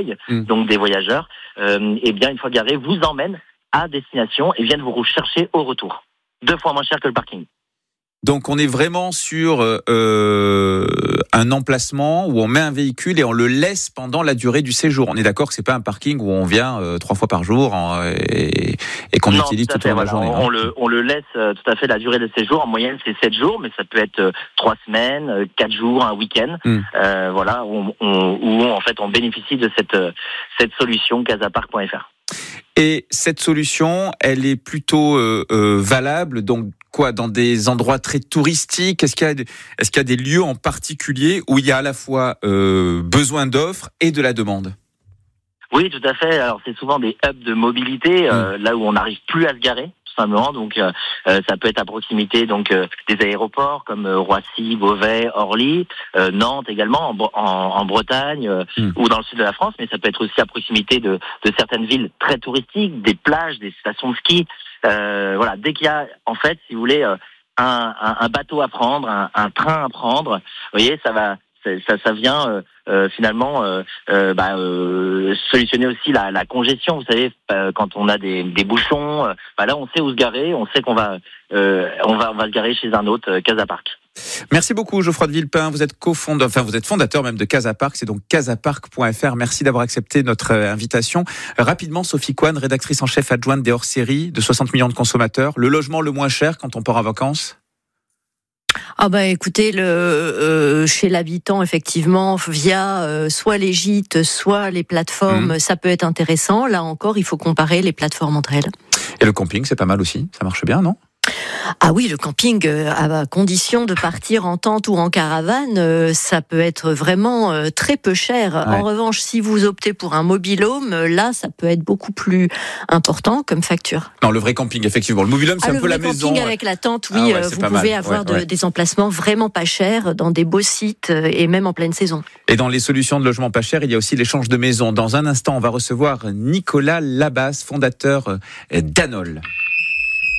accueillent donc des voyageurs, et bien une fois garés, vous emmènent à destination et viennent vous chercher au retour. 2 fois moins cher que le parking. Donc on est vraiment sur un emplacement où on met un véhicule et on le laisse pendant la durée du séjour. On est d'accord que c'est pas un parking où on vient 3 fois par jour et qu'on utilise tout au long de la journée. On le laisse tout à fait la durée de séjour. En moyenne, c'est 7 jours, mais ça peut être 3 semaines, 4 jours, un week-end. Voilà, où en fait on bénéficie de cette solution casapark.fr. Et cette solution, elle est plutôt valable, donc quoi, dans des endroits très touristiques? Est-ce qu'il y a des lieux en particulier où il y a à la fois besoin d'offres et de la demande? Oui, tout à fait. Alors c'est souvent des hubs de mobilité, là où on n'arrive plus à se garer. Simplement, donc ça peut être à proximité donc des aéroports comme Roissy, Beauvais, Orly, Nantes également en Bretagne ou dans le sud de la France, mais ça peut être aussi à proximité de certaines villes très touristiques, des plages, des stations de ski. Voilà, dès qu'il y a en fait, si vous voulez, un bateau à prendre, un train à prendre, vous voyez, ça vient finalement solutionner aussi la congestion. Vous savez, quand on a des bouchons, là on sait où se garer, on sait qu'on va se garer chez un autre Casapark. Merci beaucoup Geoffroy de Villepin, vous êtes vous êtes fondateur même de Casapark, c'est donc casapark.fr. Merci d'avoir accepté notre invitation. Rapidement, Sophie Coine, rédactrice en chef adjointe des hors-séries de 60 millions de consommateurs. Le logement le moins cher quand on part en vacances? Écoutez, chez l'habitant, effectivement, via soit les gîtes, soit les plateformes, ça peut être intéressant. Là encore, il faut comparer les plateformes entre elles. Et le camping, c'est pas mal aussi, ça marche bien, non ? Ah oui, le camping, à condition de partir en tente ou en caravane, ça peut être vraiment très peu cher. Ouais. En revanche, si vous optez pour un mobil-home, là, ça peut être beaucoup plus important comme facture. Non, le vrai camping, effectivement. Le mobil-home, c'est un peu la maison. Le camping avec la tente, oui, vous pouvez avoir des emplacements vraiment pas chers dans des beaux sites et même en pleine saison. Et dans les solutions de logement pas cher, il y a aussi l'échange de maisons. Dans un instant, on va recevoir Nicolas Labasse, fondateur d'Anol.